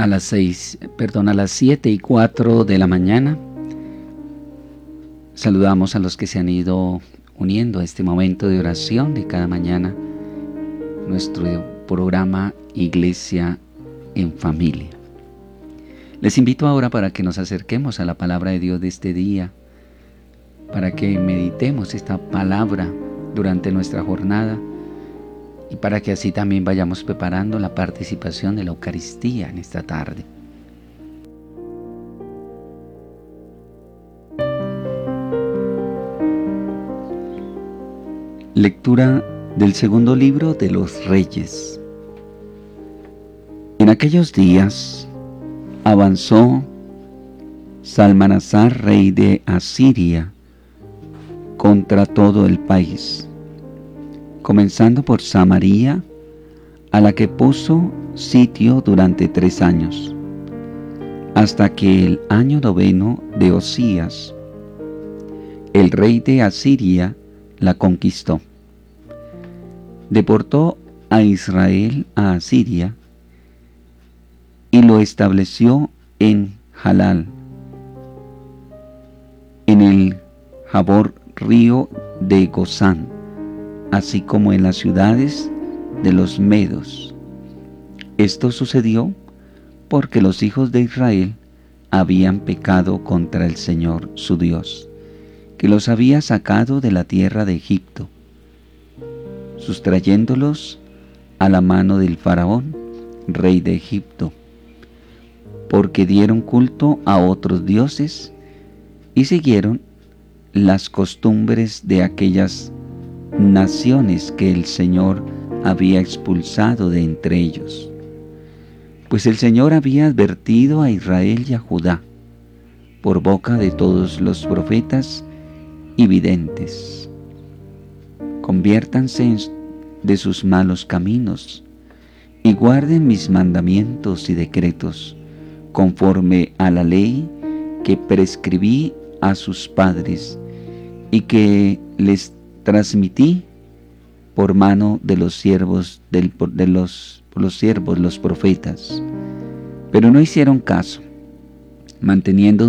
a las 7:04 de la mañana. Saludamos a los que se han ido uniendo a este momento de oración de cada mañana, nuestro programa Iglesia en Familia. Les invito ahora para que nos acerquemos a la palabra de Dios de este día, para que meditemos esta palabra durante nuestra jornada y para que así también vayamos preparando la participación de la Eucaristía en esta tarde. Lectura del segundo libro de los Reyes. En aquellos días avanzó Salmanasar, rey de Asiria, contra todo el país, comenzando por Samaria, a la que puso sitio durante 3 años, hasta que el año 9 de Osías, el rey de Asiria la conquistó. Deportó a Israel a Asiria y lo estableció en Jalal, en el Jabor río de Gozán, así como en las ciudades de los medos. Esto sucedió porque los hijos de Israel habían pecado contra el Señor su Dios, que los había sacado de la tierra de Egipto, sustrayéndolos a la mano del faraón, rey de Egipto, porque dieron culto a otros dioses y siguieron las costumbres de aquellas naciones que el Señor había expulsado de entre ellos. Pues el Señor había advertido a Israel y a Judá por boca de todos los profetas y videntes: conviértanse de sus malos caminos y guarden mis mandamientos y decretos, conforme a la ley que prescribí a sus padres y que les transmití por mano de los siervos los profetas. Pero no hicieron caso, manteniendo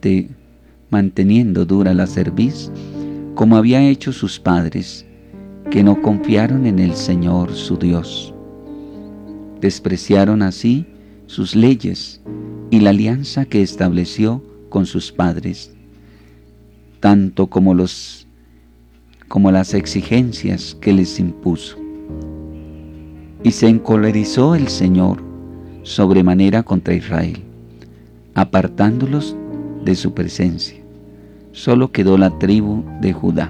dura la cerviz, como había hecho sus padres, que no confiaron en el Señor su Dios. Despreciaron así sus leyes y la alianza que estableció con sus padres, tanto como las exigencias que les impuso. Y se encolerizó el Señor sobremanera contra Israel, apartándolos de su presencia. Solo quedó la tribu de Judá.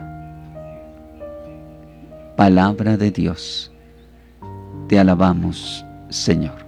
Palabra de Dios. Te alabamos, Señor.